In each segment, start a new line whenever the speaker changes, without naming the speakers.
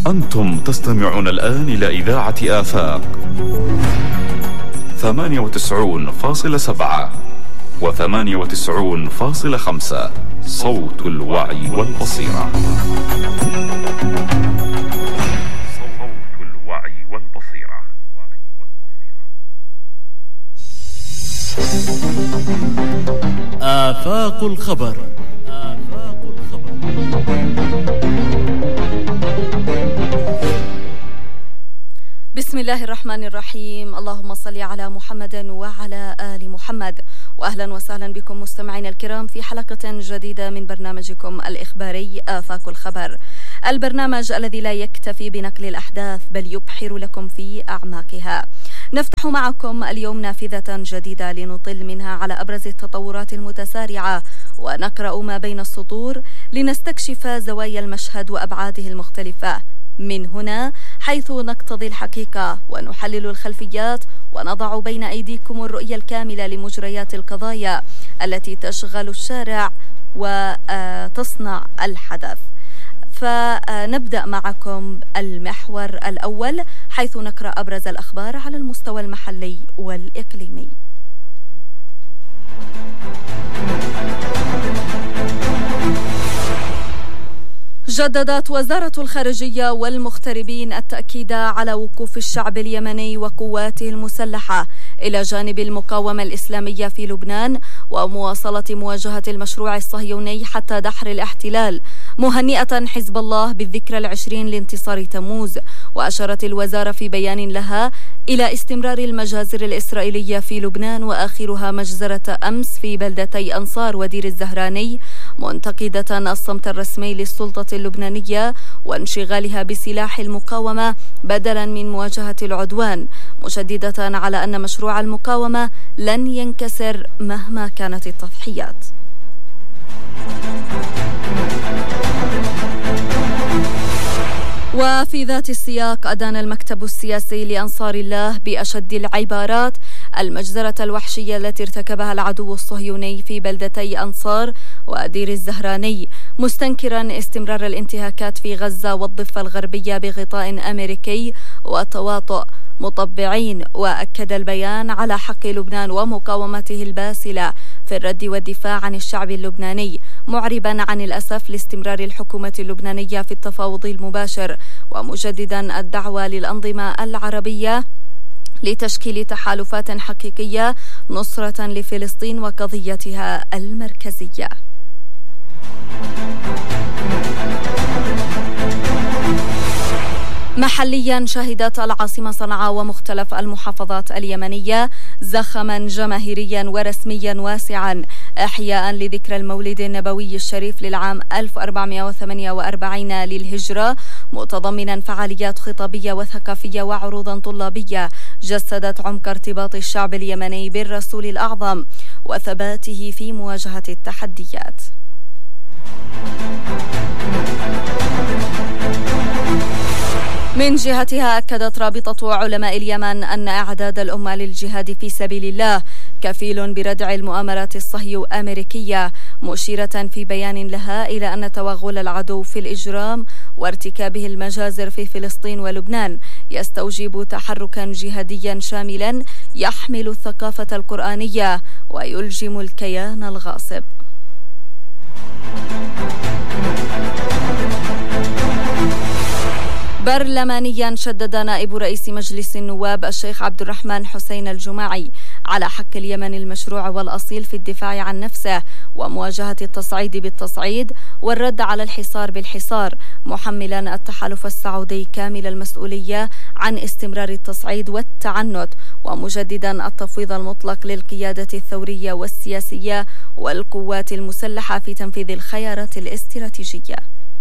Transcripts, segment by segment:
أنتم تستمعون الآن إلى إذاعة آفاق 98.7 و98.5 صوت الوعي والبصيرة. صوت الوعي والبصيرة.
آفاق الخبر.
بسم الله الرحمن الرحيم. اللهم صل على محمد وعلى آل محمد، وأهلا وسهلا بكم مستمعين الكرام في حلقة جديدة من برنامجكم الإخباري آفاق الخبر، البرنامج الذي لا يكتفي بنقل الأحداث بل يبحر لكم في أعماقها. نفتح معكم اليوم نافذة جديدة لنطل منها على أبرز التطورات المتسارعة ونقرأ ما بين السطور لنستكشف زوايا المشهد وأبعاده المختلفة من هنا، حيث نقتضي الحقيقة ونحلل الخلفيات ونضع بين أيديكم الرؤية الكاملة لمجريات القضايا التي تشغل الشارع وتصنع الحدث. فنبدأ معكم المحور الأول، حيث نقرأ أبرز الأخبار على المستوى المحلي والإقليمي. جددت وزارة الخارجية والمغتربين التأكيد على وقوف الشعب اليمني وقواته المسلحة إلى جانب المقاومة الإسلامية في لبنان ومواصلة مواجهة المشروع الصهيوني حتى دحر الاحتلال، مهنئة حزب الله بالذكرى 20 لانتصار تموز. وأشارت الوزارة في بيان لها إلى استمرار المجازر الإسرائيلية في لبنان، وآخرها مجزرة أمس في بلدتي أنصار ودير الزهراني، منتقدة الصمت الرسمي للسلطة اللبنانية وانشغالها بسلاح المقاومة بدلا من مواجهة العدوان، مشددة على أن مشروع المقاومة لن ينكسر مهما كانت التضحيات. وفي ذات السياق أدان المكتب السياسي لأنصار الله بأشد العبارات المجزرة الوحشية التي ارتكبها العدو الصهيوني في بلدتي أنصار ودير الزهراني، مستنكرا استمرار الانتهاكات في غزة والضفة الغربية بغطاء أمريكي وتواطؤ مطبعين. وأكد البيان على حق لبنان ومقاومته الباسلة في الرد والدفاع عن الشعب اللبناني، معربا عن الأسف لاستمرار الحكومة اللبنانية في التفاوض المباشر، ومجددا الدعوة للأنظمة العربية لتشكيل تحالفات حقيقية نصرة لفلسطين وقضيتها المركزية. محليا، شهدت العاصمة صنعاء ومختلف المحافظات اليمنية زخما جماهيريا ورسميا واسعا إحياء لذكرى المولد النبوي الشريف للعام 1448 للهجرة، متضمنا فعاليات خطابية وثقافية وعروضا طلابية جسدت عمق ارتباط الشعب اليمني بالرسول الأعظم وثباته في مواجهة التحديات. من جهتها، أكدت رابطة علماء اليمن أن إعداد الأمة للجهاد في سبيل الله كفيل بردع المؤامرات الصهيو-أمريكية، مشيرة في بيان لها إلى أن توغل العدو في الإجرام وارتكابه المجازر في فلسطين ولبنان يستوجب تحركا جهاديا شاملا يحمل الثقافة القرآنية ويلجم الكيان الغاصب. برلمانيا، شدد نائب رئيس مجلس النواب الشيخ عبد الرحمن حسين الجماعي على حق اليمن المشروع والأصيل في الدفاع عن نفسه ومواجهة التصعيد بالتصعيد والرد على الحصار بالحصار، محملا التحالف السعودي كامل المسؤولية عن استمرار التصعيد والتعنت، ومجددا التفويض المطلق للقيادة الثورية والسياسية والقوات المسلحة في تنفيذ الخيارات الاستراتيجية.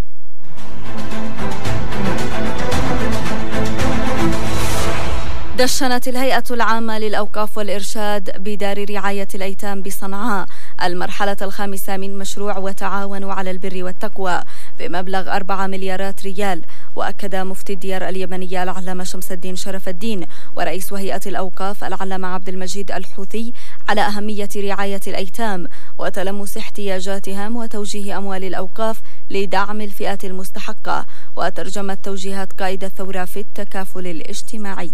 دشنت الهيئة العامة للأوقاف والإرشاد بدار رعاية الأيتام بصنعاء المرحلة الخامسة من مشروع وتعاونوا على البر والتقوى بمبلغ 4 مليارات ريال، وأكد مفتي الديار اليمنية العلامة شمس الدين شرف الدين ورئيس هيئة الأوقاف العلامة عبد المجيد الحوثي على أهمية رعاية الأيتام وتلمس احتياجاتهم وتوجيه أموال الأوقاف لدعم الفئات المستحقة. وترجمت توجيهات قائد الثورة في التكافل الاجتماعي.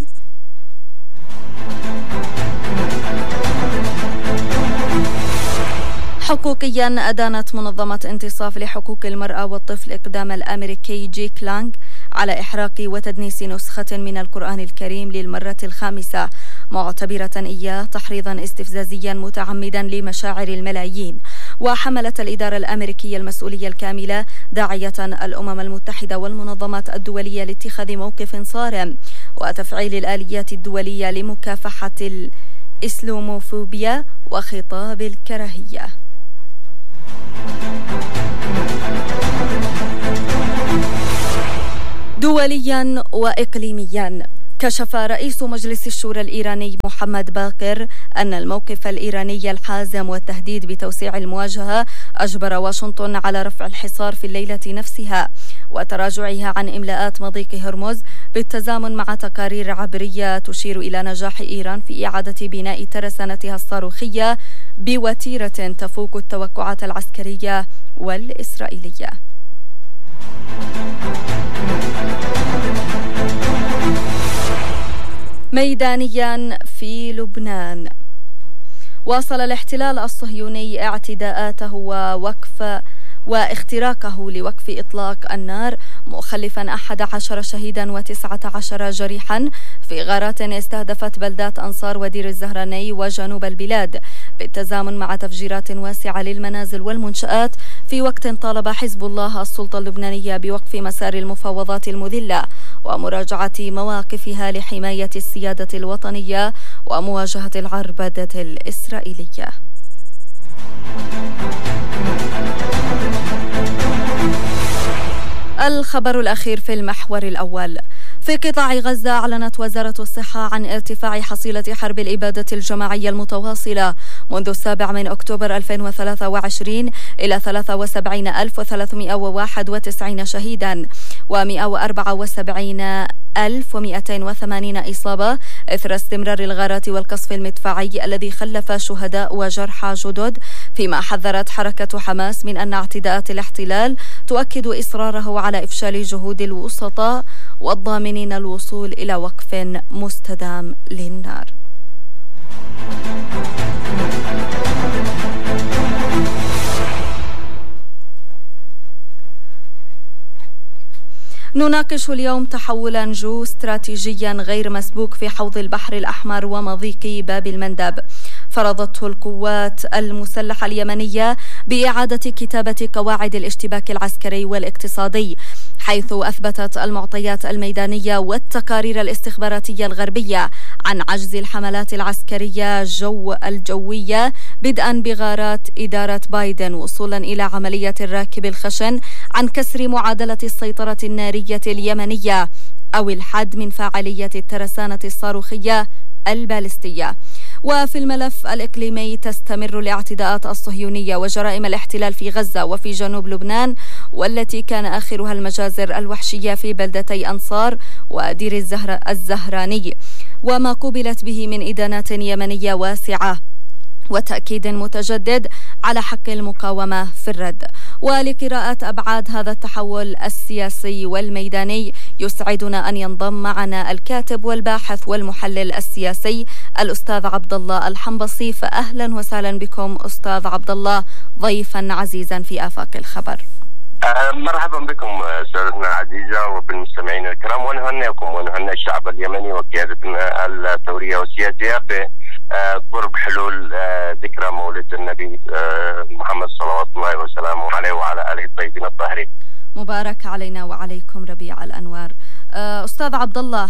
حقوقيا أدانت منظمة انتصاف لحقوق المرأة والطفل إقدام الأمريكي جيك لانغ على إحراق وتدنيس نسخة من القرآن الكريم للمرة الخامسة، معتبرة إياه تحريضا استفزازيا متعمدا لمشاعر الملايين. وحملت الإدارة الأمريكية المسؤولية الكاملة داعية الأمم المتحدة والمنظمات الدولية لاتخاذ موقف صارم وتفعيل الآليات الدولية لمكافحة الإسلاموفوبيا وخطاب الكراهية. دوليا وإقليميا، كشف رئيس مجلس الشورى الإيراني محمد باقر أن الموقف الإيراني الحازم والتهديد بتوسيع المواجهة أجبر واشنطن على رفع الحصار في الليلة نفسها وتراجعها عن إملاءات مضيق هرمز بالتزامن مع تقارير عبرية تشير إلى نجاح إيران في إعادة بناء ترسانتها الصاروخية بوتيرة تفوق التوقعات العسكرية والإسرائيلية. ميدانيا في لبنان، واصل الاحتلال الصهيوني اعتداءاته واختراقه لوقف إطلاق النار، مخلفا 11 شهيدا و19 جريحا في غارات استهدفت بلدات أنصار ودير الزهراني وجنوب البلاد، بالتزامن مع تفجيرات واسعة للمنازل والمنشآت، في وقت طالب حزب الله السلطة اللبنانية بوقف مسار المفاوضات المذلة ومراجعة مواقفها لحماية السيادة الوطنية ومواجهة العربدة الإسرائيلية. الخبر الأخير في المحور الأول. في قطاع غزة أعلنت وزارة الصحة عن ارتفاع حصيلة حرب الإبادة الجماعية المتواصلة منذ 7 أكتوبر 2023 إلى 73,391 شهيدا و174,280 إصابة إثر استمرار الغارات والقصف المدفعي الذي خلف شهداء وجرحى جدد، فيما حذرت حركة حماس من أن اعتداءات الاحتلال تؤكد إصراره على إفشال جهود الوسطاء والضامنين الوصول إلى وقف مستدام للنار. نناقش اليوم تحولا جيوستراتيجيا غير مسبوق في حوض البحر الأحمر ومضيق باب المندب، فرضته القوات المسلحة اليمنية بإعادة كتابة قواعد الاشتباك العسكري والاقتصادي، حيث أثبتت المعطيات الميدانية والتقارير الاستخباراتية الغربية عن عجز الحملات العسكرية الجوية بدءا بغارات إدارة بايدن وصولا إلى عملية الراكب الخشن عن كسر معادلة السيطرة النارية اليمنية أو الحد من فاعلية الترسانة الصاروخية البالستية. وفي الملف الإقليمي تستمر الاعتداءات الصهيونية وجرائم الاحتلال في غزة وفي جنوب لبنان، والتي كان آخرها المجازر الوحشية في بلدتي أنصار ودير الزهراني، وما قوبلت به من إدانات يمنية واسعة وتأكيد متجدد على حق المقاومة في الرد. ولقراءة أبعاد هذا التحول السياسي والميداني يسعدنا أن ينضم معنا الكاتب والباحث والمحلل السياسي الأستاذ عبد الله الحنبصي. فأهلا وسهلا بكم أستاذ عبد الله ضيفا عزيزا في آفاق الخبر.
مرحبا بكم سيدتنا العزيزة وبالمستمعين الكرام، ونهنئكم ونهنئ الشعب اليمني وقيادتنا الثورية والسياسية بقرب حلول ذكرى مولد النبي محمد صلوات الله وسلامه عليه وعلى آله الطيبين الطاهرين.
مبارك علينا وعليكم ربيع الأنوار. أستاذ عبد الله،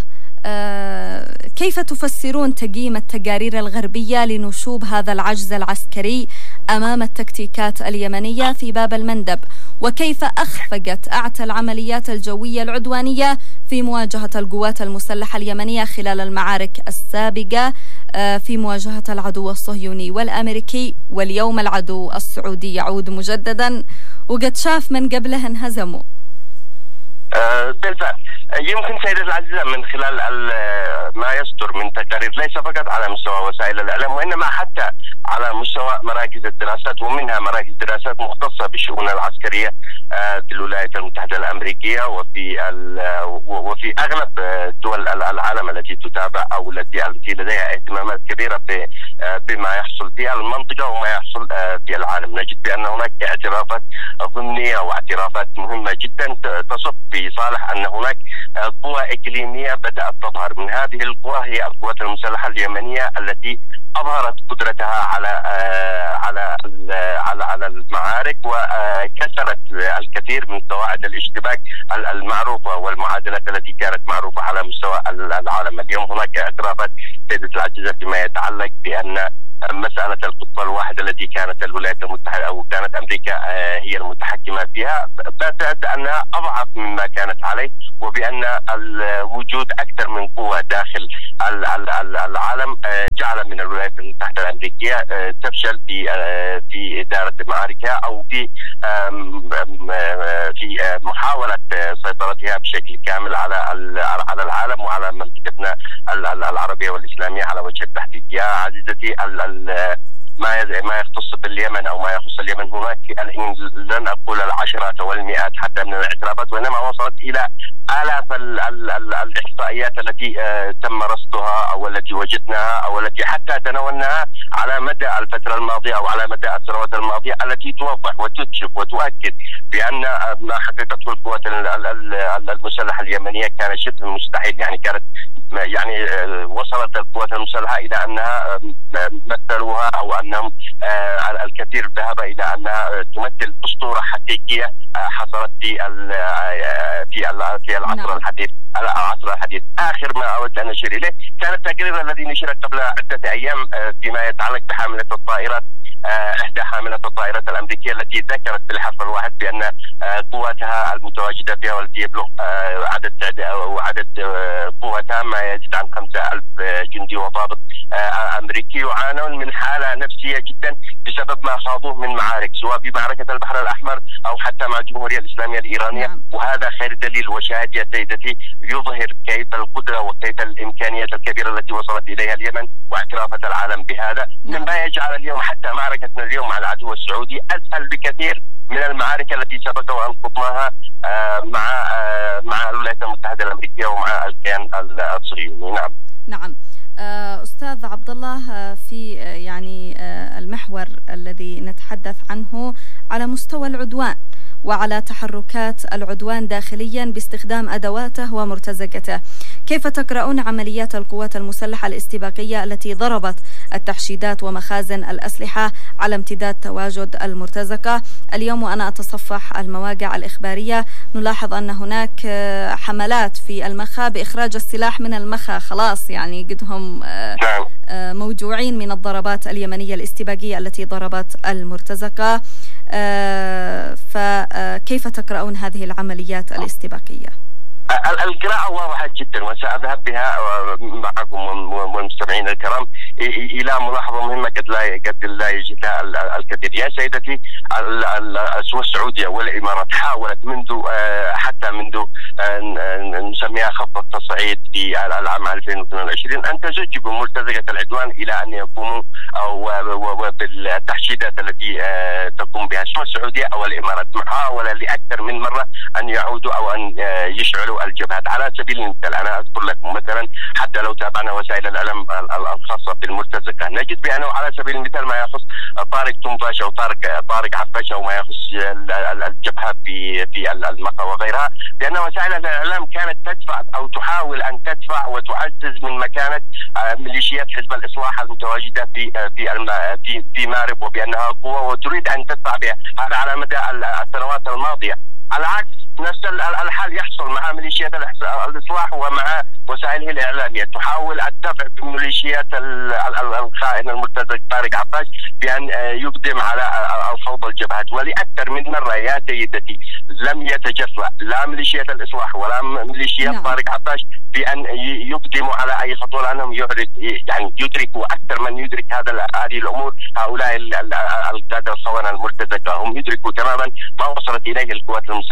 كيف تفسرون تقييم التقارير الغربية لنشوب هذا العجز العسكري أمام التكتيكات اليمنية في باب المندب، وكيف أخفقت أعتى العمليات الجوية العدوانية في مواجهة القوات المسلحة اليمنية خلال المعارك السابقة في مواجهة العدو الصهيوني والأمريكي، واليوم العدو السعودي يعود مجددا وقد شاف من قبله انهزموا؟
يمكن سيدتي العزيزة من خلال ما يصدر من تقارير ليس فقط على مستوى وسائل الإعلام وإنما حتى على مستوى مراكز الدراسات، ومنها مراكز دراسات مختصة بالشؤون العسكرية في الولايات المتحدة الأمريكية وفي أغلب دول العالم التي تتابع أو التي لديها اهتمامات كبيرة بما يحصل في المنطقة وما يحصل في العالم. نجد بأن هناك اعترافات ضمنية واعترافات مهمة جدا تصب في صالح أن هناك قوى إقليمية بدأت تظهر. من هذه القوى هي القوات المسلحة اليمنية التي أظهرت قدرتها على المعارك وكسرت الكثير من قواعد الاشتباك المعروفة والمعادلات التي كانت معروفة على مستوى العالم. اليوم هناك اعترافات سيدتي العزيزة فيما يتعلق بأن مسألة القطة الواحدة التي كانت الولايات المتحدة أو كانت أمريكا هي المتحكمة فيها باتت أنها أضعف مما كانت عليه، وبأن الوجود أكثر من قوة داخل العالم جعل من الولايات المتحدة الأمريكية تفشل في إدارة معاركها أو في محاولة سيطرتها بشكل كامل على العالم وعلى منطقتنا العربية والإسلامية على وجه التحديد. يا عزيزتي ما يختص باليمن أو ما يخص اليمن هناك لن أقول العشرات والمئات حتى من الاعترافات، وإنما وصلت إلى آلاف الإحصائيات التي تم رصدها أو التي وجدناها أو التي حتى تناولناها على مدى الفترة الماضية أو على مدى السنوات الماضية التي توضح وتكشف وتؤكد بأن ما حققته القوات المسلحة اليمنية كان شبه مستحيل. يعني وصلت القوات المسلحة إلى أنها مثلوها أو أنهم الكثير ذهب إلى أنها تمثل أسطورة حقيقية حصلت في العصر الحديث. آخر ما أود أن أشير إليه كان التقرير الذي نشر قبل عدة أيام فيما يتعلق بحاملة الطائرات، إحدى حاملات الطائرات الأمريكية التي ذكرت بالحرف الواحد بأن قواتها المتواجدة فيها والتي يبلغ عدد قوتها ما يزيد عن 5000 جندي وضابط أمريكي يعانون من حالة نفسية جدا بسبب ما خاضوه من معارك سواء في معركة البحر الأحمر أو حتى مع الجمهورية الإسلامية الإيرانية. وهذا خير دليل وشاهد يا سيدتي يظهر كيف القدرة وكيف الإمكانيات الكبيرة التي وصلت إليها اليمن واعترافات العالم بها. مما يجعل اليوم حتى معركتنا اليوم مع العدو السعودي أسهل بكثير من المعارك التي سبق وأن خضناها مع الولايات المتحدة الأمريكية ومع الكيان الصهيوني. نعم.
أستاذ عبد الله، في المحور الذي نتحدث عنه على مستوى العدوان وعلى تحركات العدوان داخليا باستخدام أدواته ومرتزقته، كيف تقرؤون عمليات القوات المسلحة الاستباقية التي ضربت التحشيدات ومخازن الأسلحة على امتداد تواجد المرتزقة؟ اليوم وأنا أتصفح المواقع الإخبارية نلاحظ أن هناك حملات في المخا بإخراج السلاح من المخا، خلاص قدهم موجوعين من الضربات اليمنية الاستباقية التي ضربت المرتزقة. فكيف تقرؤون هذه العمليات الاستباقية؟
القراءة واضحة جدا وسأذهب بها معكم والمستمعين الكرام إلى ملاحظة مهمة قد لا يجدها الكثير. يا سيدتي، السعودية والإمارات حاولت حتى منذ نسميها خفض التصعيد في العام 2022 أن تزج بمرتزقة العدوان إلى أن يقوموا وبالتحشيدات التي تقوم بها سواء السعودية أو الإمارات، محاولة لأكثر من مرة أن يعودوا أو أن يشعلوا الجبهات. على سبيل المثال أنا أذكر لكم مثلا حتى لو تابعنا وسائل الإعلام الخاصة بالمرتزقة نجد بأنه على سبيل المثال ما يخص طارق تنفاش أو طارق عفاش أو ما يخص الجبهة في المقا وغيرها، لأن وسائل الإعلام كانت تدفع أو تحاول أن تدفع وتعزز من مكانة ميليشيات حزب الإصلاح المتواجدة في مارب وبأنها قوة وتريد أن تدفع بها. هذا على مدى السنوات الماضية. على عكس نفس الحال يحصل مع ميليشيات الإصلاح ومع وسائله الإعلامية، تحاول الدفع بميليشيات الخائن المرتزق طارق عفاش بأن يقدم على الخوض الجبهات. ولأكثر من مرة يا سيدتي لم يتجرأ لا ميليشيات الإصلاح ولا ميليشيات طارق عفاش بأن يقدموا على أي خطوة، لأنهم يدركوا أكثر من يدرك هذه الأمور. هؤلاء القادة الخونة المرتزقة هم يدركوا تماما ما وصلت إليه القوات المسلحة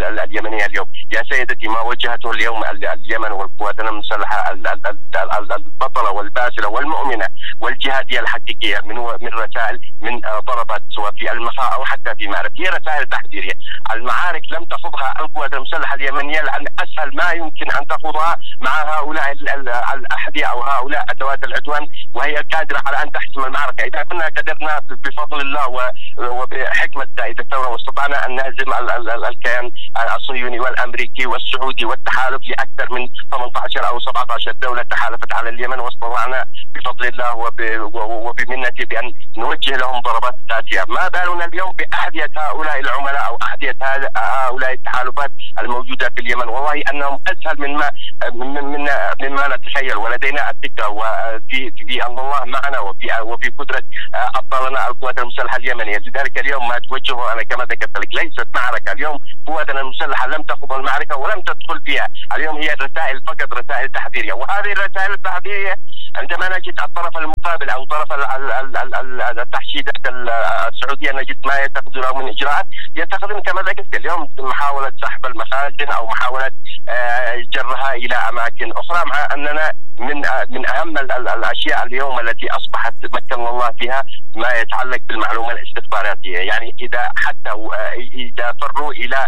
اليمنية اليوم. يا سيدتي ما وجهته اليوم اليمن والقوات المسلحة البطلة والباسلة والمؤمنة والجهادية الحقيقية من رسائل، من ضربات سواء في المخاء أو حتى في مأرب، هي رسائل تحذيرية. المعارك لم تخوضها القوات المسلحة اليمنية لأن أسهل ما يمكن أن تخوضها مع هؤلاء الأحذية أو هؤلاء أدوات العدوان، وهي قادرة على أن تحسم المعركة. إذا كنا قدرنا بفضل الله وبحكمة سائد الثورة واستطعنا أن نهزم الكيان الصهيوني والأمريكي والسعودي والتحالف لأكثر من 18 أو 17 دولة تحالفت على اليمن، واستطعنا بفضل الله وبمنته بأن نوجه لهم ضربات قاسية. ما بالنا اليوم بأحذية هؤلاء العملاء أو أحذية هؤلاء التحالفات الموجودة في اليمن؟ والله أنهم أسهل مما نتخيل، ولدينا الثقة وفي أن الله معنا وفي قدرة أبطالنا القوات المسلحة اليمنية. لذلك اليوم ما توجهه أنا كما ذكرت لك ليست معركة. اليوم قواتنا المسلحة لم تخوض المعركة ولم تدخل فيها. اليوم هي رسائل فقط، رسائل تحذيرية. وهذه الرسائل التحذيرية عندما نجد الطرف المقابل أو طرف التحشيدات السعودية نجد ما يتخذونه من إجراءات، يتخذون كما ذكرت اليوم محاولة سحب المخازن أو محاولة جرها إلى أماكن أخرى، مع أننا من أهم الأشياء اليوم التي أصبحت مكن الله فيها ما يتعلق بالمعلومة الاستخباراتية. يعني إذا فروا إلى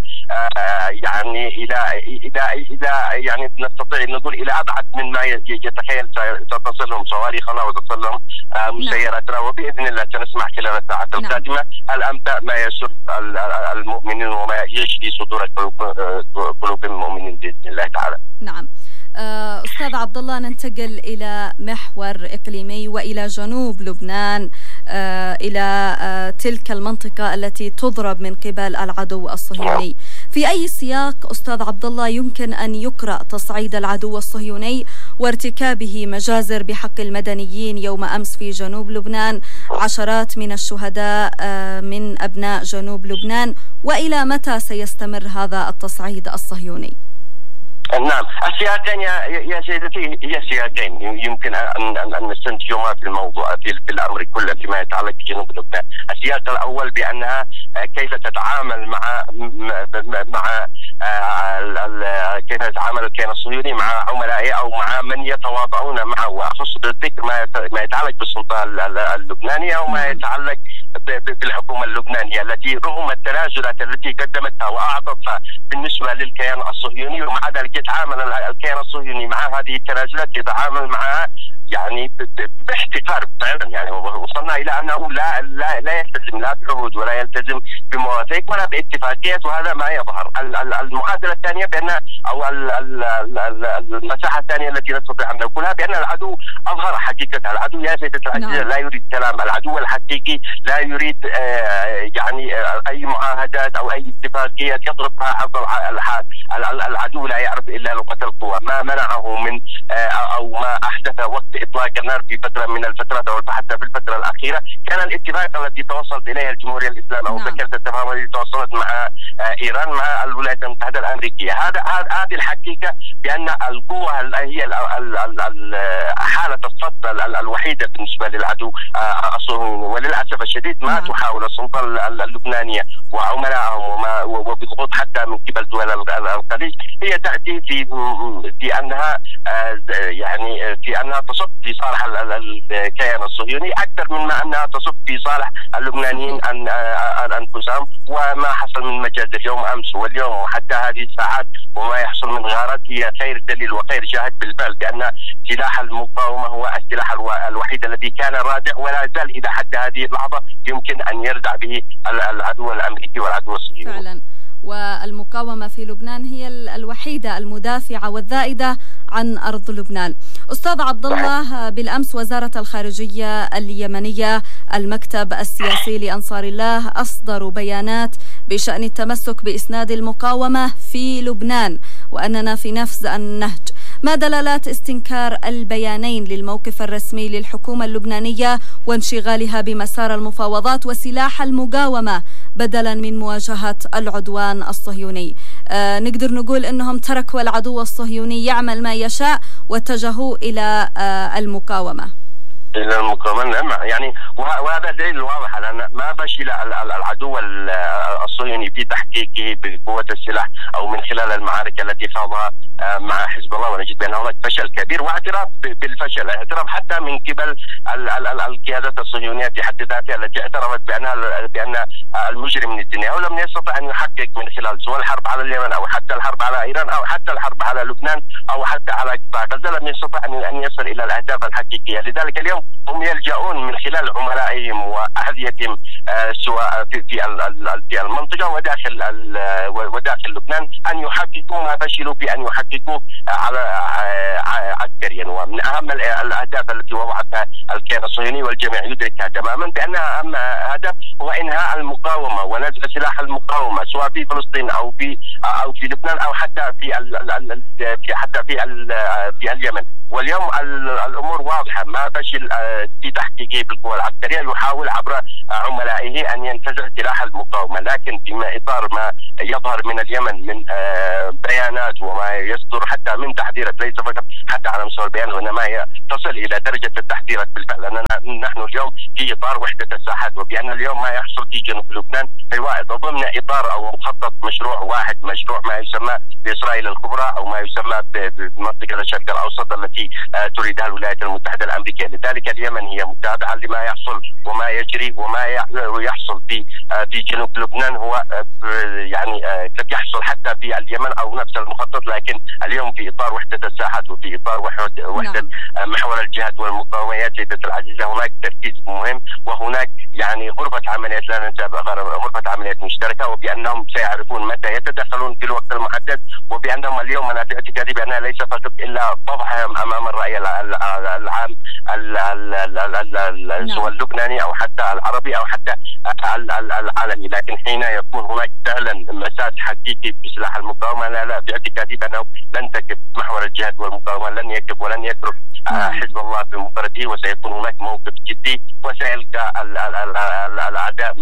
يعني نستطيع أن نقول إلى أبعد من ما يتخيل ستصلهم صواريخنا وتصلهم مسيراتنا، وبإذن الله سنسمع خلال الساعات القادمة الأنباء ما يسر المؤمنين وما يشفي صدور قلوب المؤمنين بإذن الله تعالى.
نعم. أستاذ عبد الله، ننتقل إلى محور إقليمي وإلى جنوب لبنان، إلى تلك المنطقة التي تضرب من قبل العدو الصهيوني. في أي سياق أستاذ عبد الله يمكن أن يقرأ تصعيد العدو الصهيوني وارتكابه مجازر بحق المدنيين يوم أمس في جنوب لبنان، عشرات من الشهداء من أبناء جنوب لبنان، وإلى متى سيستمر هذا التصعيد الصهيوني؟
نعم، السياقين يا سيدتي هي سياقين يمكن أن نستنتجهما في الموضوع في الأمر كله فيما يتعلق بجنوب لبنان. السياق الأول بأنها كيف تتعامل كيف يتعامل الكيان الصهيوني مع عملائه أو مع من يتواطؤون معه، وأخص بالذكر ما يتعلق بالسلطة اللبنانية وما يتعلق بالحكومة اللبنانية التي رغم التنازلات التي قدمتها وأعطتها بالنسبة للكيان الصهيوني، ومع ذلك يتعامل الكيان الصهيوني مع هذه التنازلات يتعامل معها يعني باحتقار فعلا. يعني وصلنا الى انه لا يلتزم لا بعهود ولا يلتزم بمواثيق ولا باتفاقيات، وهذا ما يظهر. المعادله الثانيه بان او المساحه الثانيه التي نستطيع ان نقولها بان العدو اظهر حقيقتها. العدو يا سيدتي العزيزه لا يريد كلام، العدو الحقيقي لا يريد يعني اي معاهدات او اي اتفاقيات يضربها عرض الحال. العدو لا يعرف الا لغه القوى. ما منعه من او ما احدث وقت اطلاق النار في فتره من الفترات او حتى في الفتره الاخيره كان الاتفاق الذي توصلت اليها الجمهوريه الاسلاميه او فكره التفاهم التي توصلت مع ايران مع الولايات المتحده الامريكيه. هذه الحقيقه بان القوه هي حاله الصد الوحيده بالنسبه للعدو الصهيوني، وللاسف الشديد ما تحاول السلطه اللبنانيه وعملائهم وبضغوط حتى من قبل دول الخليج هي تاتي في انها يعني في انها تصب في صالح الكيان الصهيوني اكثر مما انها تصب في صالح اللبنانيين انفسهم. وما حصل من مجازر يوم امس واليوم وحتى هذه الساعات وما يحصل من غارات هي خير دليل وخير شاهد بالفعل بان سلاح المقاومه هو السلاح الوحيد الذي كان رادع ولا زال الى حد هذه اللحظه يمكن ان يردع به العدو الامريكي والعدو الصهيوني.
فعلا، والمقاومة في لبنان هي الوحيدة المدافعة والذائدة عن أرض لبنان. أستاذ عبد الله، بالأمس وزارة الخارجية اليمنية المكتب السياسي لأنصار الله أصدروا بيانات بشأن التمسك بإسناد المقاومة في لبنان وأننا في نفس النهج. ما دلالات استنكار البيانين للموقف الرسمي للحكومة اللبنانية وانشغالها بمسار المفاوضات وسلاح المقاومة بدلا من مواجهة العدوان الصهيوني؟ نقدر نقول أنهم تركوا العدو الصهيوني يعمل ما يشاء واتجهوا إلى المقاومة.
إلى المقاومة. يعني وهذا دليل واضح على أن ما فشل العدو الصهيوني في تحقيقه بقوة السلاح أو من خلال المعارك التي خاضها مع حزب الله، ونجد بأن هناك فشل كبير واعتراف بالفشل، اعتراف حتى من قبل القيادات الصهيونية في حد ذاتها التي اعترفت بأن المجرم نتنياهو لم يستطع أن يحقق من خلال سواء الحرب على اليمن أو حتى الحرب على إيران أو حتى الحرب على لبنان أو حتى على قطاع غزة، لم يستطع أن يصل إلى الأهداف الحقيقية. لذلك اليوم هم يلجؤون من خلال عملائهم وأهديتهم سواء في المنطقة وداخل لبنان أن يحققوا ما فشلوا في أن يحققوا على عسكريا. ومن أهم الأهداف التي وضعتها الكيان الصهيوني والجميع يدركها تماما بأنها أهم هدف هو إنهاء المقاومة ونزع سلاح المقاومة سواء في فلسطين أو في لبنان أو حتى في اليمن. واليوم الأمور واضحة، ما فشل في تحقيقه بالقوى العسكرية، يحاول عبر عملائه أن ينتزع سلاح المقاومة، لكن في إطار ما يظهر من اليمن من بيانات وما يصدر حتى من تحذيرات، ليس فقط حتى على مستوى البيان وإنما هي تصل إلى درجة التحذيرات بالفعل، أننا نحن اليوم في إطار وحدة الساحات، وبأن اليوم ما يحصل في جنوب لبنان هو ضمن إطار أو مخطط مشروع واحد، مشروع ما يسمى بإسرائيل الكبرى أو ما يسمى بمنطقة الشرق الأوسط التي تريدها الولايات المتحدة الأمريكية. لذلك اليمن هي متابعة لما يحصل وما يجري وما يحصل في جنوب لبنان، هو يعني قد يحصل حتى في اليمن أو نفس المخطط، لكن اليوم في إطار وحدة الساحات وفي إطار وحدة محور الجهاد والمقاومات. سيدتي العزيزة، هناك تركيز مهم وهناك يعني غرفة عمليات، لا ننسى غرفة عمليات مشتركة، وبأنهم سيعرفون متى يتدخلون في الوقت المحدد، وبأنهم اليوم أنا في اعتقادي بأنها ليس فقط إلا فضحهم أمام الرأي العام سواء اللبناني أو حتى العربي أو حتى العالمي، لكن حين يكون هناك فعلا مساس حقيقي بسلاح المقاومة، لا في اعتقادي بأنه لن تكف محور الجهاد والمقاومة، لن يكف ولن يترك حزب الله بمفرده، وسيكون هناك موقف جدي وسيلقى الأعداء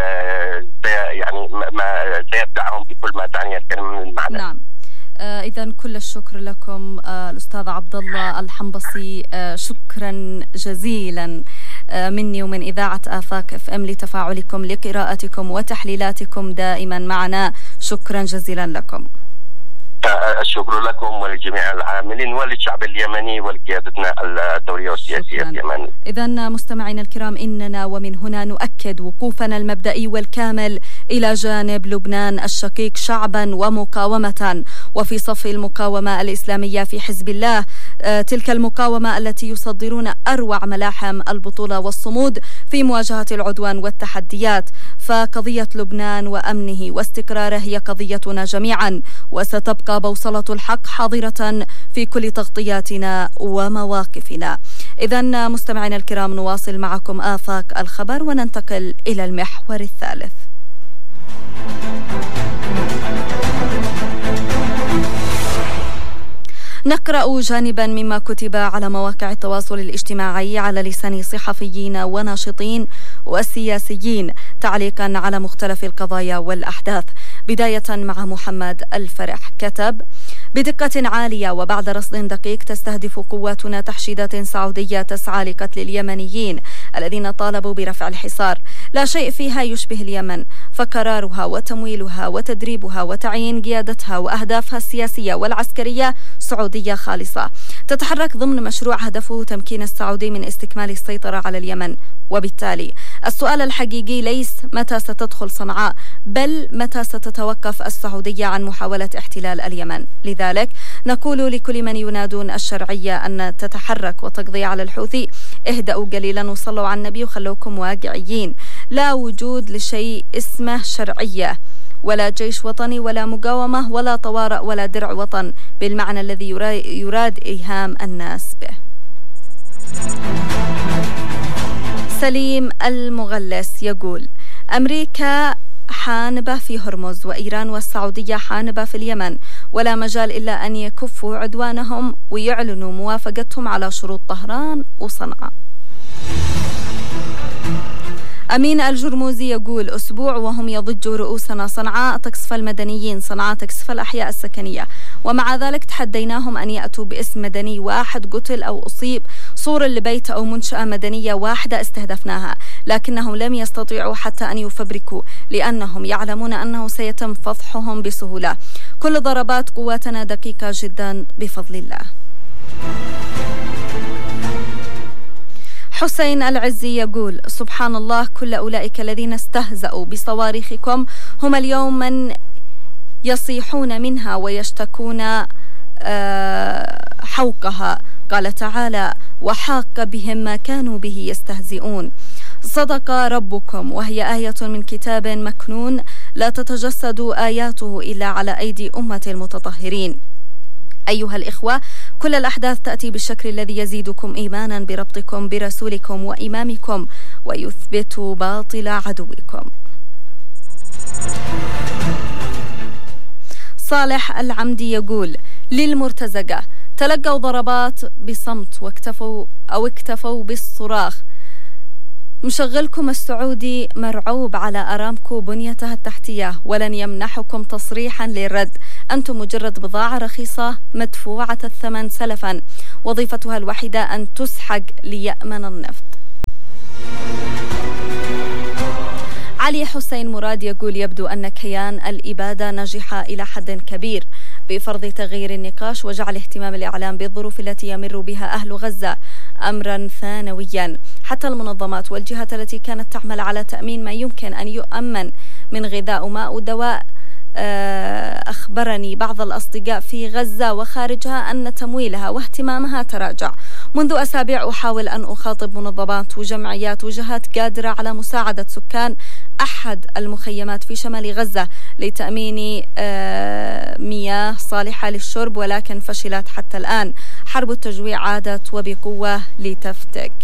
ما سيبدعهم بكل ما تعنيه الكلمة من المعنى.
نعم. إذن كل الشكر لكم الأستاذ عبد الله الحنبصي، شكرا جزيلا مني ومن إذاعة آفاق FM لتفاعلكم لقراءتكم وتحليلاتكم دائما معنا، شكرا جزيلا لكم.
الشكر لكم ولجميع العاملين وللشعب اليمني ولقيادتنا الدولية والسياسية اليمنية.
إذن مستمعينا الكرام، إننا ومن هنا نؤكد وقوفنا المبدئي والكامل إلى جانب لبنان الشقيق شعبا ومقاومة، وفي صف المقاومة الإسلامية في حزب الله، تلك المقاومة التي يصدرون أروع ملاحم البطولة والصمود في مواجهة العدوان والتحديات. فقضية لبنان وأمنه واستقراره هي قضيتنا جميعا، وستبقى بوصلة الحق حاضرة في كل تغطياتنا ومواقفنا. إذن مستمعينا الكرام، نواصل معكم آفاق الخبر وننتقل إلى المحور الثالث. نقرأ جانبا مما كتب على مواقع التواصل الاجتماعي على لسان صحفيين وناشطين والسياسيين تعليقا على مختلف القضايا والأحداث. بداية مع محمد الفرح، كتب: بدقة عالية وبعد رصد دقيق تستهدف قواتنا تحشيدات سعودية تسعى لقتل اليمنيين الذين طالبوا برفع الحصار. لا شيء فيها يشبه اليمن، فقرارها وتمويلها وتدريبها وتعيين قيادتها وأهدافها السياسية والعسكرية سعودية خالصة، تتحرك ضمن مشروع هدفه تمكين السعودي من استكمال السيطرة على اليمن. وبالتالي السؤال الحقيقي ليس متى ستدخل صنعاء، بل متى ستتوقف السعودية عن محاولة احتلال اليمن. لذلك نقول لكل من ينادون الشرعية أن تتحرك وتقضي على الحوثي: اهدأوا قليلا وصلوا على النبي وخلوكم واقعيين. لا وجود لشيء اسمه شرعية، ولا جيش وطني، ولا مقاومة، ولا طوارئ، ولا درع وطن بالمعنى الذي يراد إيهام الناس به. سليم المغلس يقول: أمريكا حانبة في هرمز، وإيران والسعودية حانبة في اليمن، ولا مجال إلا أن يكفوا عدوانهم ويعلنوا موافقتهم على شروط طهران وصنعاء. أمين الجرموزي يقول: أسبوع وهم يضجوا رؤوسنا، صنعاء تقصف المدنيين، صنعاء تقصف الأحياء السكنية، ومع ذلك تحديناهم أن يأتوا باسم مدني واحد قتل أو أصيب، صورة لبيت أو منشأة مدنية واحدة استهدفناها، لكنهم لم يستطيعوا حتى أن يفبركوا لأنهم يعلمون أنه سيتم فضحهم بسهولة. كل ضربات قواتنا دقيقة جدا بفضل الله. حسين العزي يقول: سبحان الله، كل أولئك الذين استهزأوا بصواريخكم هم اليوم من يصيحون منها ويشتكون حوقها. قال تعالى: وحاق بهم ما كانوا به يستهزئون. صدق ربكم، وهي آية من كتاب مكنون لا تتجسد آياته إلا على أيدي أمة المتطهرين. أيها الإخوة، كل الأحداث تأتي بالشكل الذي يزيدكم إيمانا بربطكم برسولكم وإمامكم ويثبت باطل عدوكم. صالح العمدي يقول: للمرتزقة: تلقوا ضربات بصمت واكتفوا بالصراخ. مشغلكم السعودي مرعوب على أرامكو بنيتها التحتية ولن يمنحكم تصريحا للرد. أنتم مجرد بضاعة رخيصة مدفوعة الثمن سلفا، وظيفتها الوحيدة أن تسحق ليأمن النفط. علي حسين مراد يقول: يبدو أن كيان الإبادة نجح إلى حد كبير بفرض تغيير النقاش وجعل اهتمام الإعلام بالظروف التي يمر بها أهل غزة أمرا ثانويا. حتى المنظمات والجهات التي كانت تعمل على تأمين ما يمكن أن يؤمن من غذاء وماء ودواء، أخبرني بعض الأصدقاء في غزة وخارجها أن تمويلها واهتمامها تراجع. منذ أسابيع أحاول أن أخاطب منظمات وجمعيات وجهات قادرة على مساعدة سكان أحد المخيمات في شمال غزة لتأمين مياه صالحة للشرب، ولكن فشلت حتى الآن. حرب التجويع عادت وبقوة لتفتك.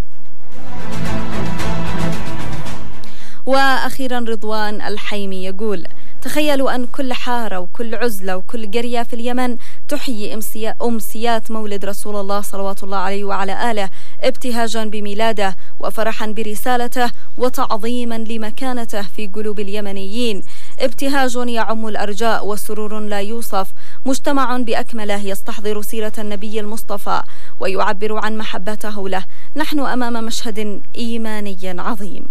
وأخيرا رضوان الحيمي يقول: تخيلوا أن كل حارة وكل عزلة وكل قرية في اليمن تحيي أمسيات مولد رسول الله صلوات الله عليه وعلى آله، ابتهاجا بميلاده وفرحا برسالته وتعظيما لمكانته في قلوب اليمنيين. ابتهاج يعم الأرجاء وسرور لا يوصف، مجتمع بأكمله يستحضر سيرة النبي المصطفى ويعبر عن محبته له. نحن أمام مشهد إيماني عظيم.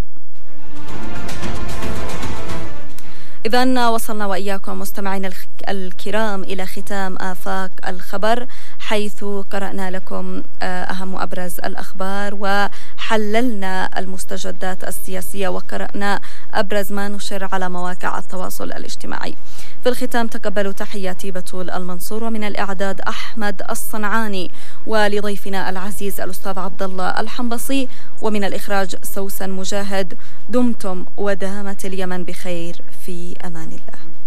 إذن وصلنا وإياكم مستمعين الكرام إلى ختام آفاق الخبر، حيث قرأنا لكم أهم أبرز الأخبار وحللنا المستجدات السياسية وقرأنا أبرز ما نشر على مواقع التواصل الاجتماعي. في الختام تقبلوا تحياتي بتول المنصور، ومن الإعداد أحمد الصنعاني، ولضيفنا العزيز الأستاذ عبد الله الحنبصي، ومن الإخراج سوسن مجاهد. دمتم ودامت اليمن بخير، في أمان الله.